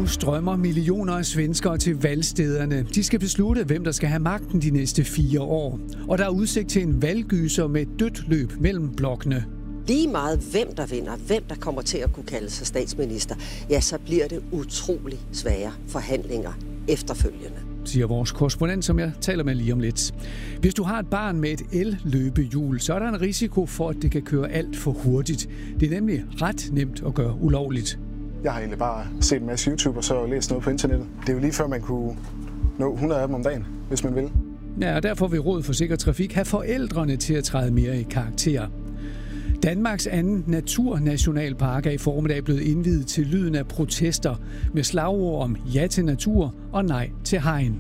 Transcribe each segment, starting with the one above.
Nu strømmer millioner af svenskere til valgstederne. De skal beslutte, hvem der skal have magten de næste 4 år. Og der er udsigt til en valggyser med et dødt løb mellem blokkene. Lige meget hvem der vinder, hvem der kommer til at kunne kalde sig statsminister, ja, så bliver det utrolig svære forhandlinger efterfølgende, Siger vores korrespondent, som jeg taler med lige om lidt. Hvis du har et barn med et el-løbehjul, så er der en risiko for, at det kan køre alt for hurtigt. Det er nemlig ret nemt at gøre ulovligt. Jeg har egentlig bare set en masse YouTube og så læst noget på internettet. Det er jo lige før man kunne nå 100 af dem om dagen, hvis man vil. Ja, og derfor vil Rådet for Sikker Trafik have forældrene til at træde mere i karakter. Danmarks anden naturnationalpark er i formiddag blevet indviet til lyden af protester med slagord om ja til natur og nej til hegn.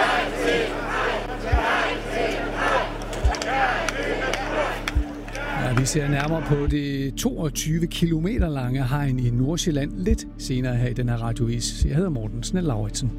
Ja, vi ser nærmere på det 22 kilometer lange hegn i Nordsjælland lidt senere her i den her radiovis. Jeg hedder Morten Snell-Lauritsen.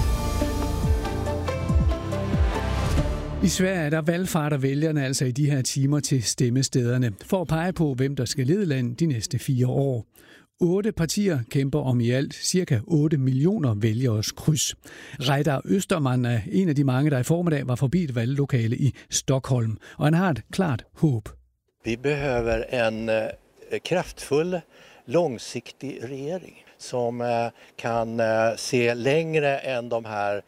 I Sverige er der valgfarter vælgerne altså i de her timer til stemmestederne for at pege på, hvem der skal lede landet de næste 4 år. 8 partier kæmper om i alt ca. 8 millioner vælgeres kryds. Reidar Österman er en af de mange, der i formiddag var forbi et valglokale i Stockholm, og han har et klart håb. Vi behöver en kraftfull, långsiktig regering som kan se längre än de här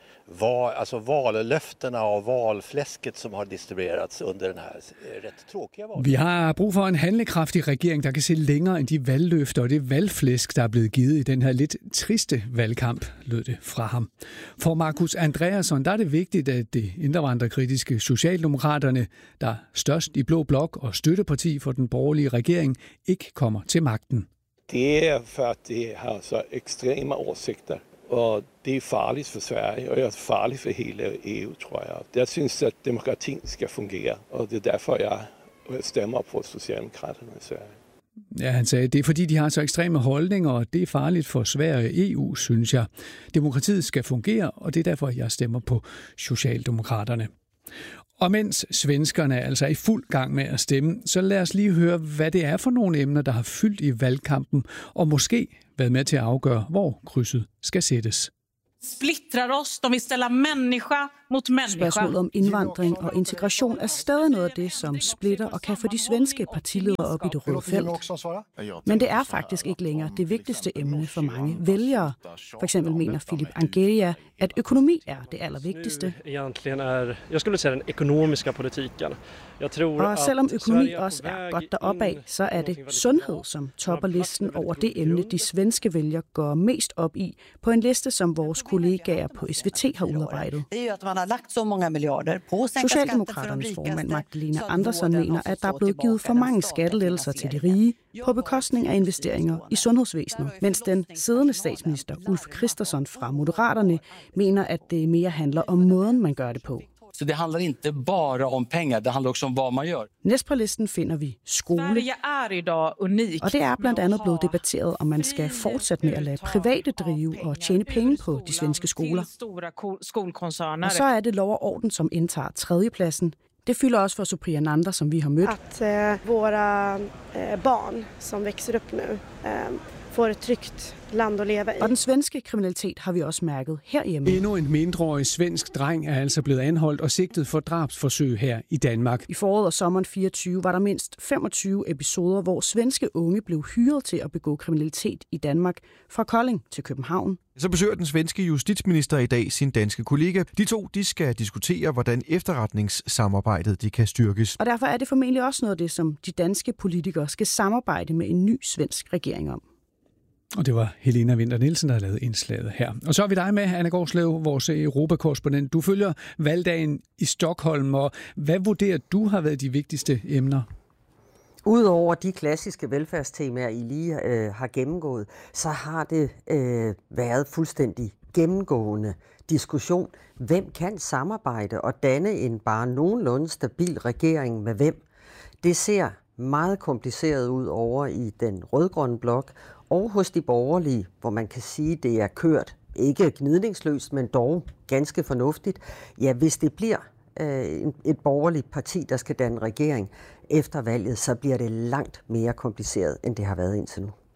vallöftena och valfläsket som har distribuerats under den här rätt tråkiga valget. Vi har brug for en handlekraftig regering, der kan se længere end de valgløfter og det valgflæsk, der er blevet givet i den her lidt triste valgkamp, lød det fra ham. For Markus Andreasson, der er det vigtigt, at det indvandrerkritiske Socialdemokraterne, der er størst i blå blok og støtteparti for den borgerlige regering, ikke kommer til magten. Det är för att det har så extrema åsikter och det är farligt för Sverige och det är farligt för hela EU, tror jag. Jag syns att demokratin ska fungera och det är därför jag stämmer på Socialdemokraterna i Sverige. Ja, han sagde, det er fordi, de har så ekstreme holdninger, og det er farligt for Sverige og EU, synes jeg. Demokratiet skal fungere, og det er derfor, jeg stemmer på Socialdemokraterne. Og mens svenskerne altså er i fuld gang med at stemme, så lad os lige høre, hvad det er for nogle emner, der har fyldt i valgkampen, og måske været med til at afgøre, hvor krydset skal sættes. Splittrar os, de vil ställa människa mot människa. Spørgsmålet om indvandring og integration er stadig noget af det, som splitter og kan få de svenske partiledere op i det røde felt. Men det er faktisk ikke længere det vigtigste emne for mange vælgere. For eksempel mener Filip Angeria, at økonomi er det allervigtigste. Jeg skulle sige den økonomiske politikken. Og selvom økonomi også er godt deroppe af, så er det sundhed, som topper listen over det emne, de svenske vælgere går mest op i på en liste, som vores kollegaer på SVT har udarbejdet. Socialdemokraternes formand Magdalena Andersson mener, at der er blevet givet for mange skattelettelser til de rige på bekostning af investeringer i sundhedsvæsenet, mens den siddende statsminister Ulf Kristersson fra Moderaterne mener, at det mere handler om måden, man gør det på. Så det handler ikke bare om penge, det handler også om, hvad man gør. Næst på listen finder vi skole. Sverige er i dag unikt. Og det er blandt andet blevet debatteret, om man skal fortsætte med at lade private drive og tjene penge på de svenske skoler. Og så er det lov og orden, som indtager 3. pladsen. Det fylder også for Supriya Nanda, som vi har mødt. At våra barn, som växer upp nu, får et trygt land at leve i. Og den svenske kriminalitet har vi også mærket herhjemme. Endnu en mindreårig svensk dreng er altså blevet anholdt og sigtet for drabsforsøg her i Danmark. I foråret og sommeren 24 var der mindst 25 episoder, hvor svenske unge blev hyret til at begå kriminalitet i Danmark fra Kolding til København. Så besøger den svenske justitsminister i dag sin danske kollega. De to de diskutere, hvordan efterretningssamarbejdet de kan styrkes. Og derfor er det formentlig også noget af det, som de danske politikere skal samarbejde med en ny svensk regering om. Og det var Helena Winther Nielsen, der har lavet indslaget her. Og så er vi dig med, Anna Gårdslev, vores europakorrespondent. Du følger valgdagen i Stockholm, og hvad vurderer du har været de vigtigste emner? Udover de klassiske velfærdstemaer, I lige har gennemgået, så har det været fuldstændig gennemgående diskussion. Hvem kan samarbejde og danne en bare nogenlunde stabil regering med hvem? Det ser meget kompliceret ud over i den rødgrønne blok og hos de borgerlige, hvor man kan sige, at det er kørt ikke gnidningsløst, men dog ganske fornuftigt. Ja, hvis det bliver et borgerligt parti, der skal danne regering efter valget, så bliver det langt mere kompliceret, end det har været indtil nu.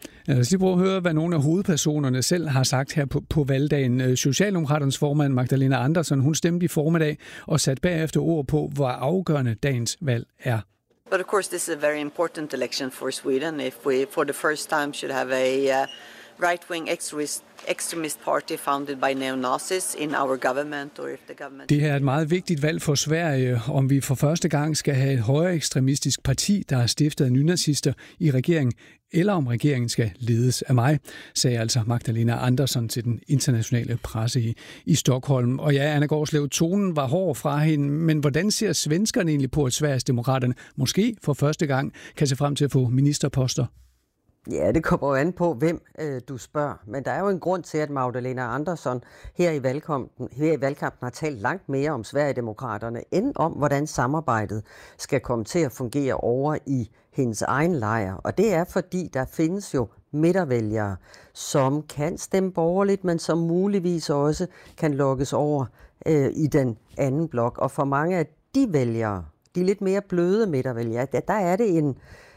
Lad os lige prøve at høre, hvad nogle af hovedpersonerne selv har sagt her på valgdagen. Socialdemokraternes formand Magdalena Andersson, hun stemte i formiddag og satte bagefter ord på, hvor afgørende dagens valg er. But of course, this is a very important election for Sweden. If we, for the first time, should have a right-wing extremist party founded by neo-Nazis in our government, or if the government... Det her er et meget vigtigt valg for Sverige, om vi for første gang skal have et højere ekstremistisk parti, der er stiftet af nynazister i regeringen, eller om regeringen skal ledes af mig, sagde altså Magdalena Andersson til den internationale presse i Stockholm. Og ja, Anna Gårdslev, tonen var hård fra hende, men hvordan ser svenskerne egentlig på, at Sverigesdemokraterne måske for første gang kan se frem til at få ministerposter? Ja, det kommer jo an på, hvem du spørger. Men der er jo en grund til, at Magdalena Andersson her i valgkampen har talt langt mere om Sverigedemokraterne, end om, hvordan samarbejdet skal komme til at fungere over i hendes egen lejr. Og det er, fordi der findes jo midtervælgere, som kan stemme borgerligt, men som muligvis også kan lokkes over i den anden blok. Og for mange af de vælgere, de lidt mere bløde midtervælgere, der er det en...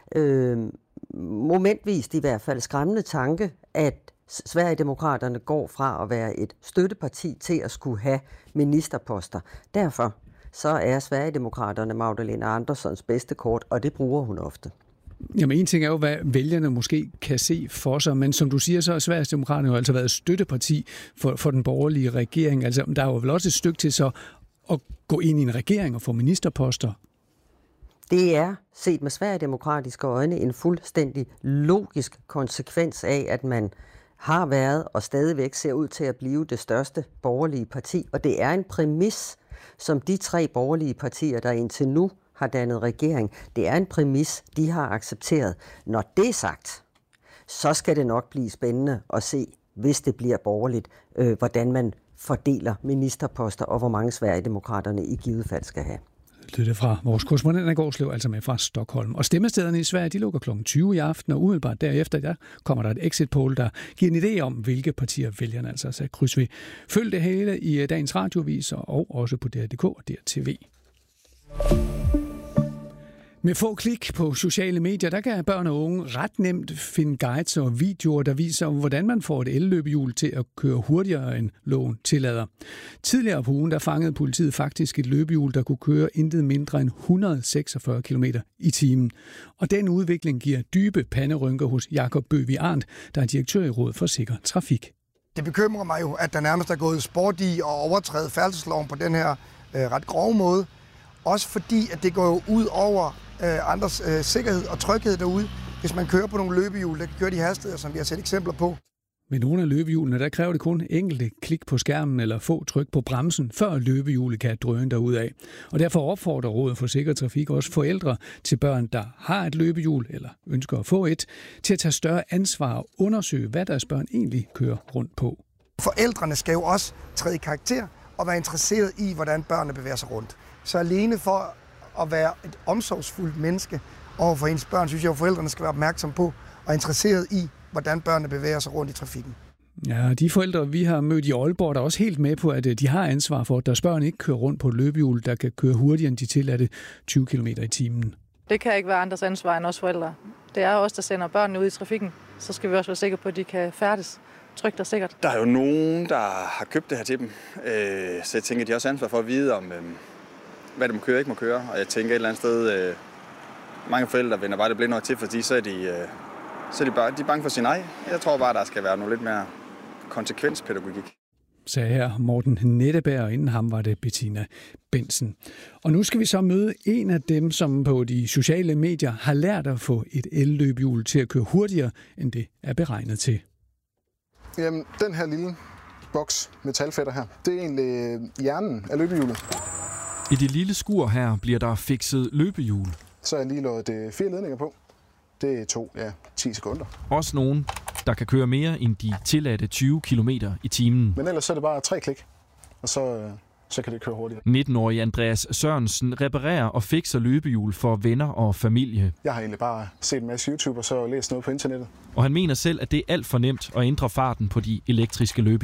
momentvist i hvert fald skræmmende tanke, at Sverigedemokraterne går fra at være et støtteparti til at skulle have ministerposter. Derfor så er Sverigedemokraterne Magdalena Anderssons bedste kort, og det bruger hun ofte. Jamen en ting er jo, hvad vælgerne måske kan se for sig, men som du siger, så har Sverigedemokraterne jo altså været støtteparti for den borgerlige regering. Altså der er jo vel også et stykke til så at gå ind i en regering og få ministerposter. Det er, set med sverigedemokratiske øjne, en fuldstændig logisk konsekvens af, at man har været og stadigvæk ser ud til at blive det største borgerlige parti. Og det er en præmis, som de 3 borgerlige partier, der indtil nu har dannet regering, det er en præmis, de har accepteret. Når det er sagt, så skal det nok blive spændende at se, hvis det bliver borgerligt, hvordan man fordeler ministerposter og hvor mange Sverigedemokraterne i givet fald skal have. Det fra vores korrespondent Anna Gårdslev, altså med fra Stockholm. Og stemmestederne i Sverige, de lukker kl. 20 i aften, og umiddelbart derefter, der kommer der et exit poll, der giver en idé om, hvilke partier vælgerne altså sat kryds ved. Følg det hele i dagens radioaviser og også på DR.dk og DR.tv. Med få klik på sociale medier, der kan børn og unge ret nemt finde guides og videoer, der viser, hvordan man får et elløbehjul til at køre hurtigere end loven tillader. Tidligere på ugen, der fangede politiet faktisk et løbehjul, der kunne køre intet mindre end 146 km i timen. Og den udvikling giver dybe panderynker hos Jakob Bøvig Arndt, der er direktør i Rådet for Sikker Trafik. Det bekymrer mig jo, at der nærmest er gået sport i at overtræde færdselsloven på den her ret grove måde. Også fordi, at det går jo ud over andres sikkerhed og tryghed derude, hvis man kører på nogle løbehjul, der kan køre de hastigheder, som vi har set eksempler på. Med nogle af løbehjulene, der kræver det kun enkelte klik på skærmen eller få tryk på bremsen, før løbehjulet kan drøne derudad. Og derfor opfordrer Rådet for Sikker Trafik også forældre til børn, der har et løbehjul eller ønsker at få et, til at tage større ansvar og undersøge, hvad deres børn egentlig kører rundt på. Forældrene skal jo også træde i karakter og være interesseret i, hvordan børnene bevæger sig rundt. Så alene for at være et omsorgsfuldt menneske overfor ens børn, synes jeg, at forældrene skal være opmærksom på og interesseret i, hvordan børnene bevæger sig rundt i trafikken. Ja, de forældre, vi har mødt i Aalborg, der er også helt med på, at de har ansvar for, at deres børn ikke kører rundt på et løbehjul, der kan køre hurtigere end de tilladte 20 km i timen. Det kan ikke være andres ansvar end os forældre. Det er os, der sender børnene ud i trafikken. Så skal vi også være sikre på, at de kan færdes trygt og sikkert. Der er jo nogen, der har købt det her til dem, så jeg tænker, at de har også ansvar for at vide om, hvad de må køre og ikke må køre. Og jeg tænker et eller andet sted, mange forældre vender bare det blinde øje til, fordi så er de bange for sin egen. Jeg tror bare, der skal være noget lidt mere konsekvenspædagogik. Sagde her Morten Netteberg, og inden ham var det Bettina Bensen. Og nu skal vi så møde en af dem, som på de sociale medier har lært at få et elløbehjul til at køre hurtigere, end det er beregnet til. Jamen, den her lille boks metalfætter her, det er egentlig hjernen af løbehjulet. I det lille skur her bliver der fikset løbehjul. Så er jeg lige lavet 4 ledninger på. Det er 10 sekunder. Også nogen, der kan køre mere end de tilladte 20 km i timen. Men ellers så er det bare 3 klik, og så kan det køre hurtigere. 19-årige Andreas Sørensen reparerer og fikser løbehjul for venner og familie. Jeg har egentlig bare set en masse YouTube og så læst noget på internettet. Og han mener selv, at det er alt for nemt at ændre farten på de elektriske løbehjul.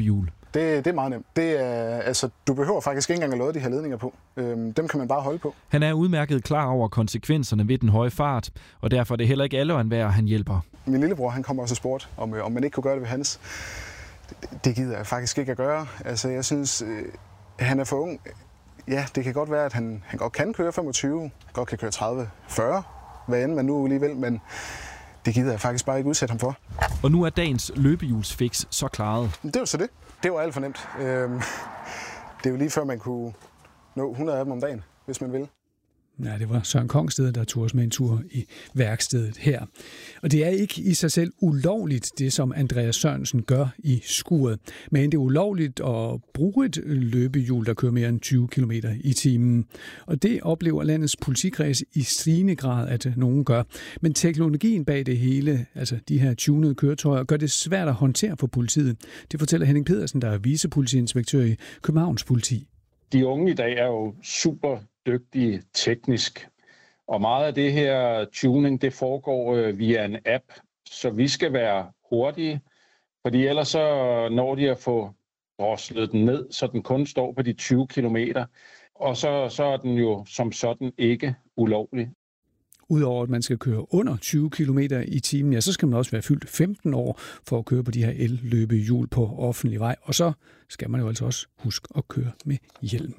Det er meget nemt. Du behøver faktisk ikke engang at lade de her ledninger på. Dem kan man bare holde på. Han er udmærket klar over konsekvenserne ved den høje fart, og derfor er det heller ikke alle og enhver, han hjælper. Min lillebror, han kommer også og spurgte, om man ikke kunne gøre det ved hans. Det gider jeg faktisk ikke at gøre. Altså, jeg synes, han er for ung. Ja, det kan godt være, at han godt kan køre 25, godt kan køre 30, 40, hvad end man nu alligevel, men det gider jeg faktisk bare ikke udsætte ham for. Og nu er dagens løbehjulsfix så klaret. Det var så det. Det var alt for nemt. Det er jo lige før, man kunne nå 100 af dem om dagen, hvis man ville. Ja, det var Søren Kongsted, der tog os med en tur i værkstedet her. Og det er ikke i sig selv ulovligt, det som Andreas Sørensen gør i skuret. Men det er ulovligt at bruge et løbehjul, der kører mere end 20 km i timen. Og det oplever landets politikreds i stigende grad, at nogen gør. Men teknologien bag det hele, altså de her tunede køretøjer, gør det svært at håndtere for politiet. Det fortæller Henning Pedersen, der er vicepolitiinspektør i Københavns Politi. De unge i dag er jo super dygtige teknisk, og meget af det her tuning, det foregår via en app, så vi skal være hurtige, fordi ellers så når de at få droslet den ned, så den kun står på de 20 kilometer, og så er den jo som sådan ikke ulovlig. Udover at man skal køre under 20 km i timen, ja, så skal man også være fyldt 15 år for at køre på de her el-løbehjul på offentlig vej. Og så skal man jo altså også huske at køre med hjelm.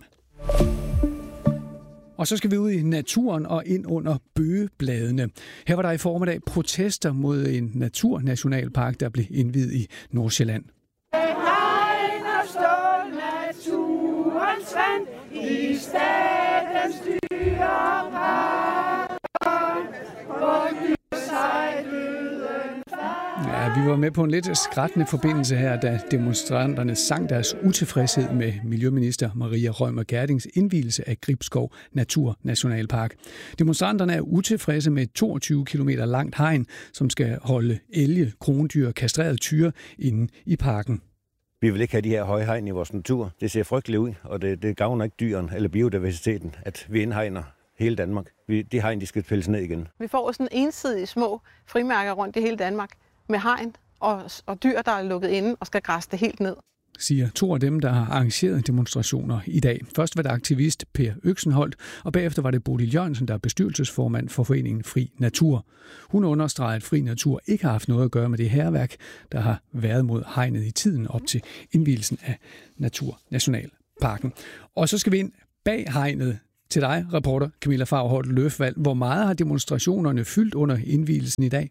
Og så skal vi ud i naturen og ind under bøgebladene. Her var der i formiddag protester mod en naturnationalpark, der blev indviet i Nordsjælland. Hegn og stål, naturens vand i statens dyrepark, hvor dyr sig døden far. Ja, vi var med på en lidt skrættende forbindelse her, da demonstranterne sang deres utilfredshed med miljøminister Maria Reumert Gjerdings indvielse af Gribskov Naturnationalpark. Demonstranterne er utilfredse med et 22 km langt hegn, som skal holde elge, krondyr og kastrerede tyre inde i parken. Vi vil ikke have de her høje hegn i vores natur. Det ser frygteligt ud, og det gavner ikke dyren eller biodiversiteten, at vi indhegner hele Danmark. De hegn, de skal pilles ned igen. Vi får sådan ensidige små frimærker rundt i hele Danmark med hegn og dyr, der er lukket inde og skal græsse det helt ned. Siger to af dem, der har arrangeret demonstrationer i dag. Først var det aktivist Per Øksenholt, og bagefter var det Bodil Jørgensen, der er bestyrelsesformand for foreningen Fri Natur. Hun understreger, at Fri Natur ikke har haft noget at gøre med det hærværk, der har været mod hegnet i tiden op til indvielsen af Naturnationalparken. Og så skal vi ind bag hegnet til dig, reporter Camilla Faurholt Løfvald. Hvor meget har demonstrationerne fyldt under indvielsen i dag?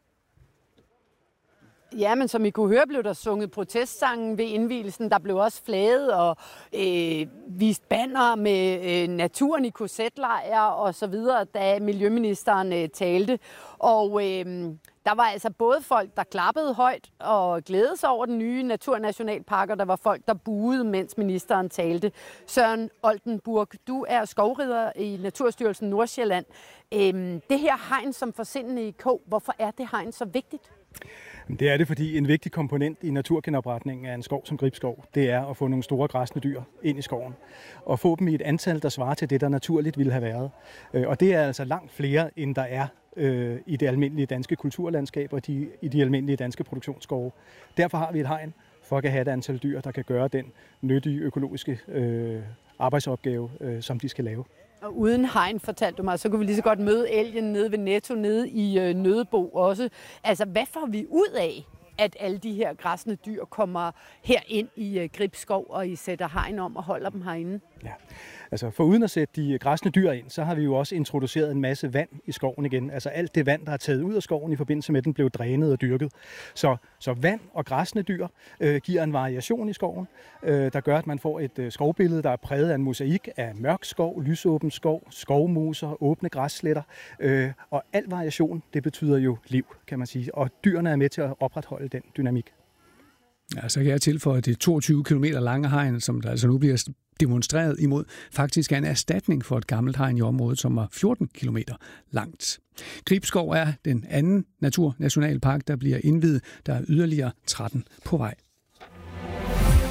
Ja, men som I kunne høre, blev der sunget protestsangen ved indvielsen. Der blev også flaget og vist banner med naturen i korsetlejr og så videre, da miljøministeren talte. Og der var altså både folk, der klappede højt og glædede sig over den nye naturnationalpark, og der var folk, der buede, mens ministeren talte. Søren Oldenburg, du er skovrider i Naturstyrelsen Nordsjælland. Det her hegn som forsindende i kog, hvorfor er det hegn så vigtigt? Det er det, fordi en vigtig komponent i naturgenopretningen af en skov som Gribskov, det er at få nogle store græssende dyr ind i skoven. Og få dem i et antal, der svarer til det, der naturligt ville have været. Og det er altså langt flere, end der er i det almindelige danske kulturlandskab og i de almindelige danske produktionsskove. Derfor har vi et hegn for at have et antal dyr, der kan gøre den nyttige økologiske arbejdsopgave, som de skal lave. Og uden hegn, fortalte du mig, så kunne vi lige så godt møde elgen nede ved Netto, nede i Nødebo også. Altså, hvad får vi ud af, at alle de her græssende dyr kommer her ind i Gribskov, og I sætter hegn om og holder dem herinde? Ja, altså for uden at sætte de græssende dyr ind, så har vi jo også introduceret en masse vand i skoven igen. Altså alt det vand, der er taget ud af skoven i forbindelse med, at den blev drænet og dyrket. Så vand og græssende dyr giver en variation i skoven, der gør, at man får et skovbillede, der er præget af en mosaik af mørk skov, lysåben skov, skovmoser, åbne græssletter. Og al variation, det betyder jo liv, kan man sige. Og dyrene er med til at opretholde den dynamik. Ja, så kan jeg tilføje, at det 22 km lange hegn, som der altså nu bliver demonstreret imod, faktisk er en erstatning for et gammelt hegn i området, som var 14 km langt. Gribskov er den anden naturnationalpark, der bliver indviet. Der er yderligere 13 på vej.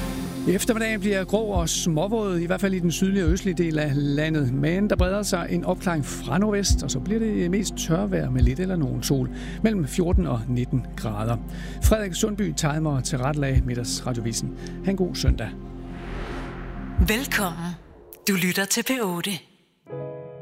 I eftermiddagen bliver grå og småvåd, i hvert fald i den sydlige og østlige del af landet. Men der breder sig en opklaring fra nordvest, og så bliver det mest tørvejr med lidt eller nogen sol. Mellem 14 og 19 grader. Frederik Sundby timer til retlag Middagsradiovisen. Ha' en god søndag. Velkommen. Du lytter til P8.